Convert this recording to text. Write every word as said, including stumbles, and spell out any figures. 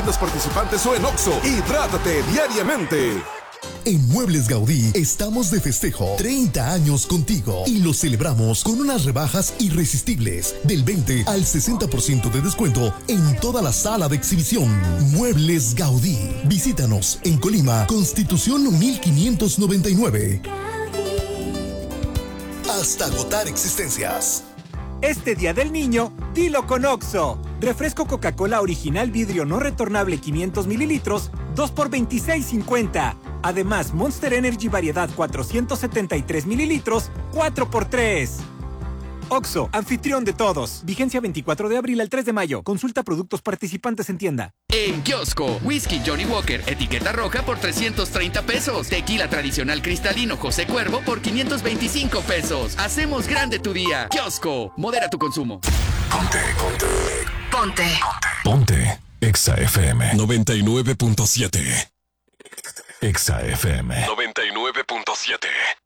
tiendas participantes o en Oxxo. Hidrátate diariamente. En Muebles Gaudí estamos de festejo, treinta años contigo, y lo celebramos con unas rebajas irresistibles del veinte al sesenta por ciento de descuento en toda la sala de exhibición. Muebles Gaudí. Visítanos en Colima, Constitución mil quinientos noventa y nueve. Hasta agotar existencias. Este Día del Niño, dilo con Oxxo. Refresco Coca-Cola original vidrio no retornable quinientos mililitros, dos por veintiséis cincuenta. Además, Monster Energy variedad cuatrocientos setenta y tres mililitros, cuatro por tres. Oxxo, anfitrión de todos. Vigencia veinticuatro de abril al tres de mayo. Consulta productos participantes en tienda. En kiosco, whisky Johnny Walker, etiqueta roja por trescientos treinta pesos. Tequila tradicional cristalino José Cuervo por quinientos veinticinco pesos. Hacemos grande tu día. Kiosco, modera tu consumo. Ponte, ponte. Ponte. Ponte. Exa F M noventa y nueve punto siete. Exa F M noventa y nueve punto siete.